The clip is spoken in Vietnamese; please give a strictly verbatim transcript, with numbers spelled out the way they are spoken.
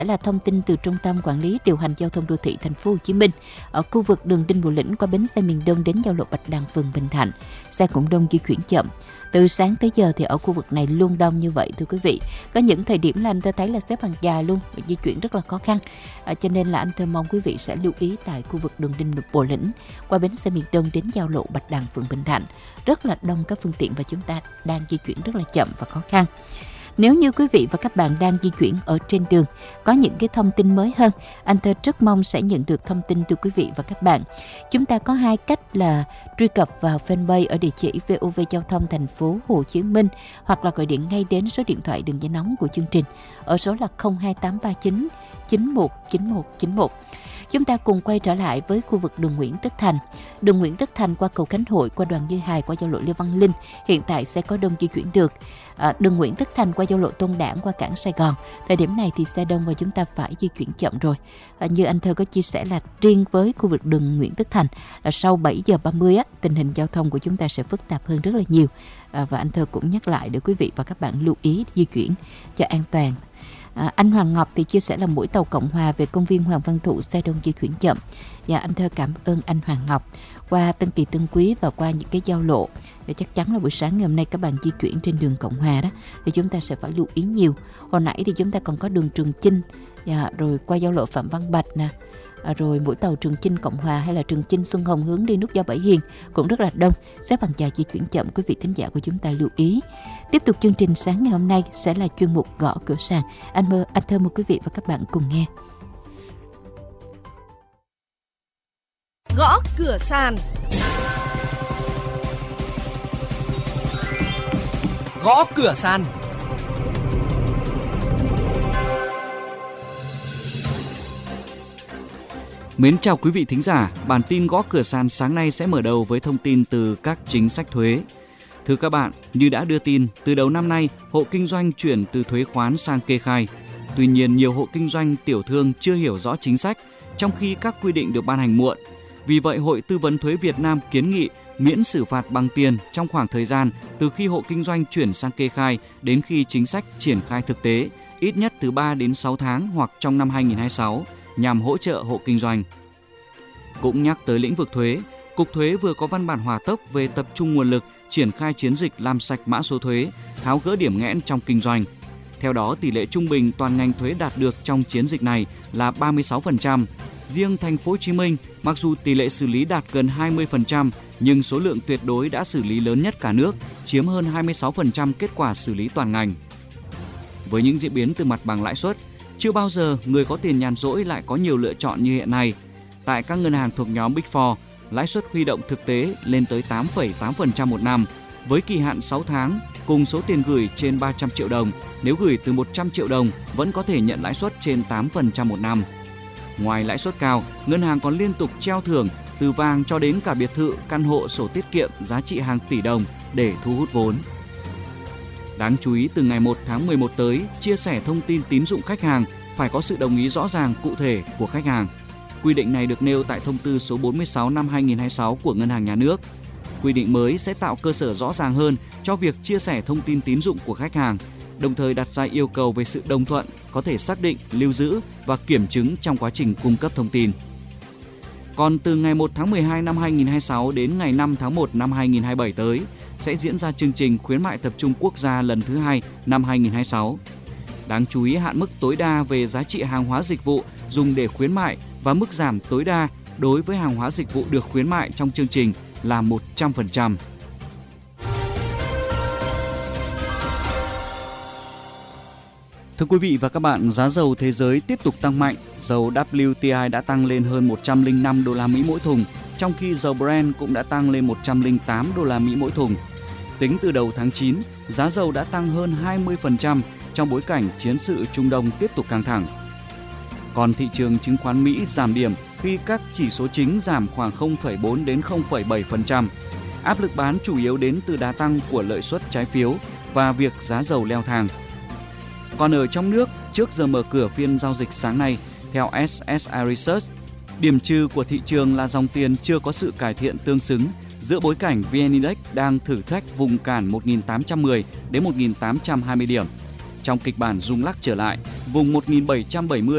là thông tin từ Trung tâm Quản lý Điều hành Giao thông Đô thị Thành phố Hồ Chí Minh. Ở khu vực đường Đinh Bộ Lĩnh qua bến xe miền Đông đến giao lộ Bạch Đằng, phường Bình Thạnh, xe cũng đông di chuyển chậm. Từ sáng tới giờ thì ở khu vực này luôn đông như vậy thưa quý vị. Có những thời điểm là anh Thơ thấy là xếp hàng dài luôn, di chuyển rất là khó khăn. À, cho nên là anh Thơ mong quý vị sẽ lưu ý tại khu vực đường Đinh Bộ Lĩnh qua bến xe miền Đông đến giao lộ Bạch Đằng, phường Bình Thạnh. Rất là đông các phương tiện và chúng ta đang di chuyển rất là chậm và khó khăn. Nếu như quý vị và các bạn đang di chuyển ở trên đường có những cái thông tin mới hơn, anh Thơ rất mong sẽ nhận được thông tin từ quý vị và các bạn. Chúng ta có hai cách là truy cập vào fanpage ở địa chỉ vê o vê Giao thông Thành phố Hồ Chí Minh, hoặc là gọi điện ngay đến số điện thoại đường dây nóng của chương trình ở số là không hai tám ba chín chín một chín một chín một. Chúng ta cùng quay trở lại với khu vực đường Nguyễn Tất Thành. Đường Nguyễn Tất Thành qua cầu Khánh Hội, qua Đoàn Như Hài, qua giao lộ Lê Văn Linh. Hiện tại xe có đông di chuyển được. À, đường Nguyễn Tất Thành qua giao lộ Tôn Đản, qua cảng Sài Gòn. Thời điểm này thì xe đông và chúng ta phải di chuyển chậm rồi. À, như anh Thơ có chia sẻ là riêng với khu vực đường Nguyễn Tất Thành là sau bảy giờ ba mươi á, tình hình giao thông của chúng ta sẽ phức tạp hơn rất là nhiều. À, và anh Thơ cũng nhắc lại để quý vị và các bạn lưu ý di chuyển cho an toàn. À, anh Hoàng Ngọc thì chia sẻ là mỗi tàu Cộng Hòa về công viên Hoàng Văn Thụ xe đông di chuyển chậm. Và anh Thơ cảm ơn anh Hoàng Ngọc. Qua Tân Kỳ, Tân Quý và qua những cái giao lộ thì chắc chắn là buổi sáng ngày hôm nay các bạn di chuyển trên đường Cộng Hòa đó thì chúng ta sẽ phải lưu ý nhiều. Hồi nãy thì chúng ta còn có đường Trường Chinh, và rồi qua giao lộ Phạm Văn Bạch nè, à, rồi mỗi tàu Trường Chinh Cộng Hòa hay là Trường Chinh Xuân Hồng hướng đi nút giao Bảy Hiền cũng rất là đông, xếp hàng dài di chuyển chậm. Quý vị thính giả của chúng ta lưu ý. Tiếp tục chương trình sáng ngày hôm nay sẽ là chuyên mục Gõ Cửa Sàn. Anh mơ anh Thơ mời quý vị và các bạn cùng nghe. Gõ cửa sàn. Gõ cửa sàn. Mến chào quý vị thính giả, bản tin Gõ Cửa Sàn sáng nay sẽ mở đầu với thông tin từ các chính sách thuế. Thưa các bạn, như đã đưa tin, từ đầu năm nay, hộ kinh doanh chuyển từ thuế khoán sang kê khai. Tuy nhiên, nhiều hộ kinh doanh tiểu thương chưa hiểu rõ chính sách, trong khi các quy định được ban hành muộn. Vì vậy, Hội Tư vấn Thuế Việt Nam kiến nghị miễn xử phạt bằng tiền trong khoảng thời gian từ khi hộ kinh doanh chuyển sang kê khai đến khi chính sách triển khai thực tế, ít nhất từ ba đến sáu tháng hoặc trong năm hai nghìn không trăm hai mươi sáu, nhằm hỗ trợ hộ kinh doanh. Cũng nhắc tới lĩnh vực thuế, Cục Thuế vừa có văn bản hỏa tốc về tập trung nguồn lực triển khai chiến dịch làm sạch mã số thuế, tháo gỡ điểm nghẽn trong kinh doanh. Theo đó, tỷ lệ trung bình toàn ngành thuế đạt được trong chiến dịch này là ba mươi sáu phần trăm. Riêng Thành phố Hồ Chí Minh, mặc dù tỷ lệ xử lý đạt gần hai mươi phần trăm, nhưng số lượng tuyệt đối đã xử lý lớn nhất cả nước, chiếm hơn hai mươi sáu phần trăm kết quả xử lý toàn ngành. Với những diễn biến từ mặt bằng lãi suất, chưa bao giờ người có tiền nhàn rỗi lại có nhiều lựa chọn như hiện nay. Tại các ngân hàng thuộc nhóm Big Four, lãi suất huy động thực tế lên tới tám phẩy tám phần trăm một năm, với kỳ hạn sáu tháng, cùng số tiền gửi trên ba trăm triệu đồng. Nếu gửi từ một trăm triệu đồng, vẫn có thể nhận lãi suất trên tám phần trăm một năm. Ngoài lãi suất cao, ngân hàng còn liên tục treo thưởng từ vàng cho đến cả biệt thự, căn hộ, sổ tiết kiệm giá trị hàng tỷ đồng để thu hút vốn. Đáng chú ý, từ ngày một tháng mười một tới, chia sẻ thông tin tín dụng khách hàng phải có sự đồng ý rõ ràng cụ thể của khách hàng. Quy định này được nêu tại thông tư số bốn mươi sáu năm hai nghìn không trăm hai mươi sáu của Ngân hàng Nhà nước. Quy định mới sẽ tạo cơ sở rõ ràng hơn cho việc chia sẻ thông tin tín dụng của khách hàng, đồng thời đặt ra yêu cầu về sự đồng thuận có thể xác định, lưu giữ và kiểm chứng trong quá trình cung cấp thông tin. Còn từ ngày một tháng mười hai năm hai nghìn không trăm hai mươi sáu đến ngày năm tháng một năm hai nghìn không trăm hai mươi bảy tới, sẽ diễn ra chương trình khuyến mại tập trung quốc gia lần thứ hai năm hai nghìn không trăm hai mươi sáu. Đáng chú ý, hạn mức tối đa về giá trị hàng hóa dịch vụ dùng để khuyến mại và mức giảm tối đa đối với hàng hóa dịch vụ được khuyến mại trong chương trình là một trăm phần trăm. Thưa quý vị và các bạn, giá dầu thế giới tiếp tục tăng mạnh. Dầu W T I đã tăng lên hơn một trăm lẻ năm đô la Mỹ mỗi thùng, trong khi dầu Brent cũng đã tăng lên một trăm lẻ tám đô la Mỹ mỗi thùng. Tính từ đầu tháng chín, giá dầu đã tăng hơn hai mươi phần trăm trong bối cảnh chiến sự Trung Đông tiếp tục căng thẳng. Còn thị trường chứng khoán Mỹ giảm điểm khi các chỉ số chính giảm khoảng không phẩy bốn đến không phẩy bảy phần trăm. Áp lực bán chủ yếu đến từ đà tăng của lợi suất trái phiếu và việc giá dầu leo thang. Còn ở trong nước, trước giờ mở cửa phiên giao dịch sáng nay, theo S S I Research, điểm trừ của thị trường là dòng tiền chưa có sự cải thiện tương xứng giữa bối cảnh vê en Index đang thử thách vùng cản một nghìn tám trăm mười đến một nghìn tám trăm hai mươi điểm. Trong kịch bản rung lắc trở lại, vùng một nghìn bảy trăm bảy mươi